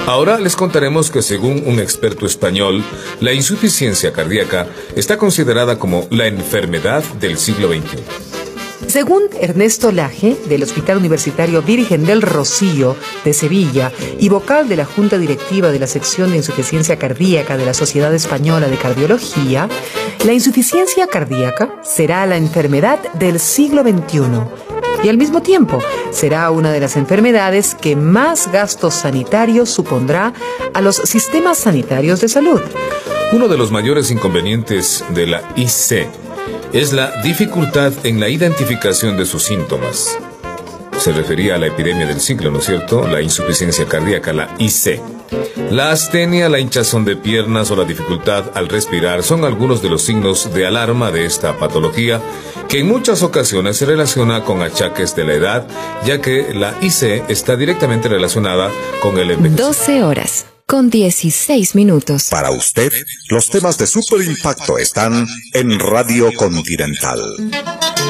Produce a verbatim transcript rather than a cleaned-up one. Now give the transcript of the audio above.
Ahora les contaremos que según un experto español, la insuficiencia cardíaca está considerada como la enfermedad del siglo veintiuno. Según Ernesto Laje, del Hospital Universitario Virgen del Rocío de Sevilla y vocal de la Junta Directiva de la Sección de Insuficiencia Cardíaca de la Sociedad Española de Cardiología, la insuficiencia cardíaca será la enfermedad del siglo veintiuno y al mismo tiempo será una de las enfermedades que más gastos sanitarios supondrá a los sistemas sanitarios de salud. Uno de los mayores inconvenientes de la I C es la dificultad en la identificación de sus síntomas. Se refería a la epidemia del siglo, ¿no es cierto? La insuficiencia cardíaca, la I C. La astenia, la hinchazón de piernas o la dificultad al respirar son algunos de los signos de alarma de esta patología, que en muchas ocasiones se relaciona con achaques de la edad, ya que la I C está directamente relacionada con el envejecimiento. doce horas. Con dieciséis minutos. Para usted, los temas de Super Impacto están en Radio Continental.